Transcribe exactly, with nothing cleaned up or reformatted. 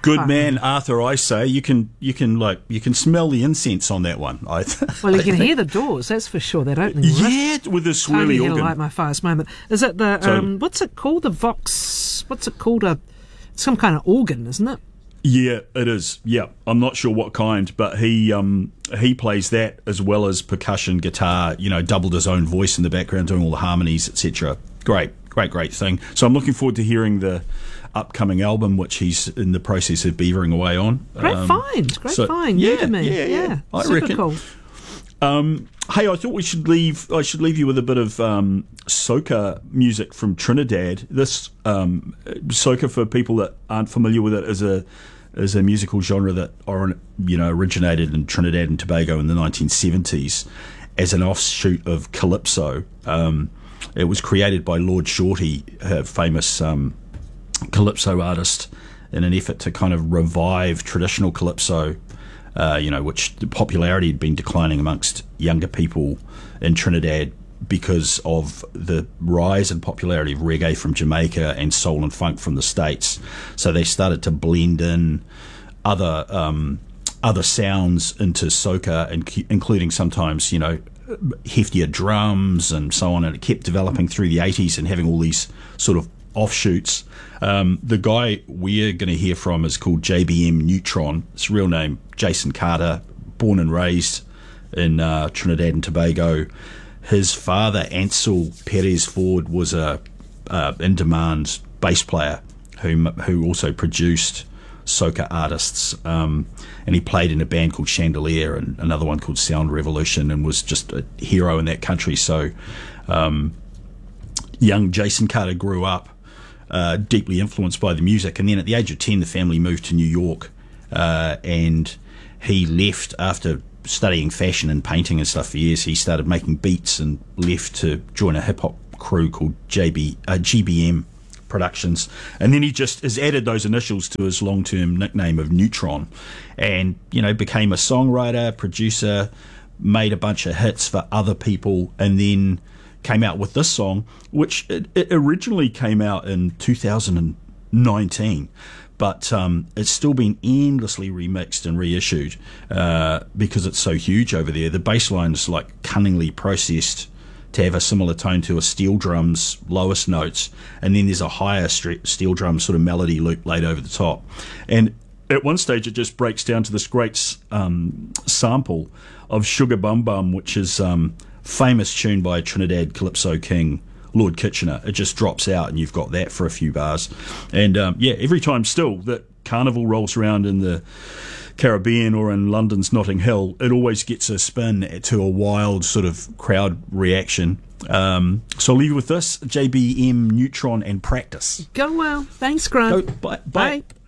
Good Oh. man, Arthur. I say you can you can like you can smell the incense on that one. I th- Well, you I can think. hear the Doors, that's for sure. That opening riff. Yeah, with the swirly Totally organ. like my first moment. Is it the So- um, what's it called? The Vox? What's it called? A some kind of organ, isn't it? Yeah, it is. Yeah, I'm not sure what kind, but he um, he plays that as well as percussion, guitar. You know, doubled his own voice in the background, doing all the harmonies, et cetera. Great, great, great thing. So I'm looking forward to hearing the upcoming album, which he's in the process of beavering away on. Great Um, find, great so- find. yeah, New to me. yeah, yeah. I super reckon. cool. Um, hey, I thought we should leave. I should leave you with a bit of um, soca music from Trinidad. This um, soca, for people that aren't familiar with it, is a is a musical genre that or, you know originated in Trinidad and Tobago in the nineteen seventies as an offshoot of calypso. Um, it was created by Lord Shorty, a famous um, calypso artist, in an effort to kind of revive traditional calypso. Uh, you know, which the popularity had been declining amongst younger people in Trinidad because of the rise in popularity of reggae from Jamaica and soul and funk from the States. So they started to blend in other um, other sounds into soca, and including sometimes, you know, heftier drums and so on. And it kept developing through the eighties and having all these sort of offshoots. Um, the guy we're going to hear from is called J B M Neutron. His real name, Jason Carter, born and raised in uh, Trinidad and Tobago. His father, Ansel Perez Ford, was a uh, in-demand bass player who who also produced soca artists, um, and he played in a band called Chandelier and another one called Sound Revolution, and was just a hero in that country. So um, young Jason Carter grew up Uh, deeply influenced by the music, and then at the age of ten the family moved to New York, uh, and he left after studying fashion and painting and stuff for years. He started making beats and left to join a hip-hop crew called J B, uh, G B M Productions, and then he just has added those initials to his long-term nickname of Neutron, and you know became a songwriter, producer, made a bunch of hits for other people, and then came out with this song, which it, it originally came out in two thousand nineteen, but um, it's still been endlessly remixed and reissued uh, because it's so huge over there. The bass line is like cunningly processed to have a similar tone to a steel drum's lowest notes, and then there's a higher stre- steel drum sort of melody loop laid over the top. And at one stage it just breaks down to this great um, sample of Sugar Bum Bum, which is um, famous tune by Trinidad Calypso king Lord Kitchener. It just drops out and you've got that for a few bars. And um, yeah, every time still that Carnival rolls around in the Caribbean or in London's Notting Hill, it always gets a spin to a wild sort of crowd reaction. Um, so I'll leave you with this, J B M Neutron and Practice. Go well. Thanks, Grant. Go, bye, bye. Bye.